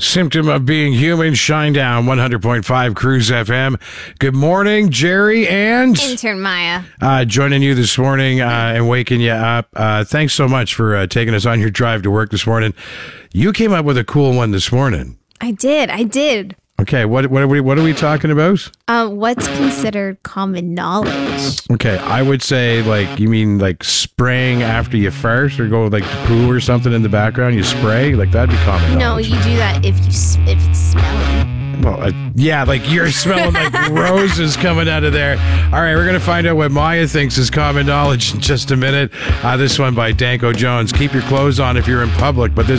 Symptom of being human, Shinedown 100.5 Cruise FM. Good morning, Jerry and Intern Maya. Joining you this morning and waking you up. Thanks so much for taking us on your drive to work this morning. You came up with a cool one this morning. I did. Okay, what are we talking about? What's considered common knowledge? Okay, I would say, like, you mean like spraying after you fart or go like poo or something in the background, you spray? Like, that'd be common knowledge. No, you do that if it's smelly. Well, yeah, like you're smelling like roses coming out of there. All right, we're going to find out what Maya thinks is common knowledge in just a minute. This one by Danko Jones. Keep your clothes on if you're in public, but this